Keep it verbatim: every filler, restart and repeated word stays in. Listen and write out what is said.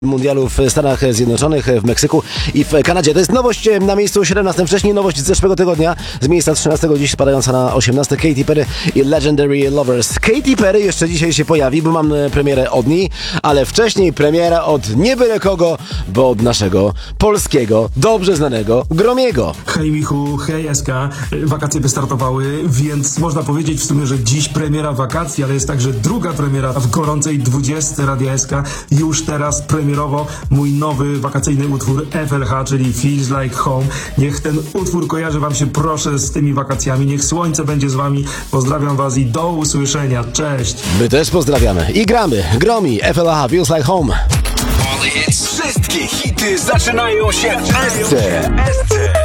mundialu w Stanach Zjednoczonych, w Meksyku i w Kanadzie. To jest nowość na miejscu siedemnastym, wcześniej nowość z zeszłego tygodnia, z miejsca trzynastego, dziś spadająca na osiemnaste. Katy Perry i Legendary Lovers. Katy Perry jeszcze dzisiaj się pojawi, bo mam premierę od niej, ale wcześniej premiera od nie byle kogo, bo od naszego polskiego, dobrze znanego Gromiego. Hej Michu, hej S K, wakacje wystartowały, więc można powiedzieć w sumie, że dziś premiera wakacji, ale jest także druga premiera w gorącej dwudziestce Radia S K. Już teraz premierowo mój nowy wakacyjny utwór F L H, czyli Feels Like Home. Niech ten utwór kojarzy wam się proszę z tymi wakacjami, niech słońce będzie z wami. Pozdrawiam was i do usłyszenia, cześć! My też pozdrawiamy i gramy. Gromi, F L H, Feels Like Home. Wszystkie hity zaczynają się w S C.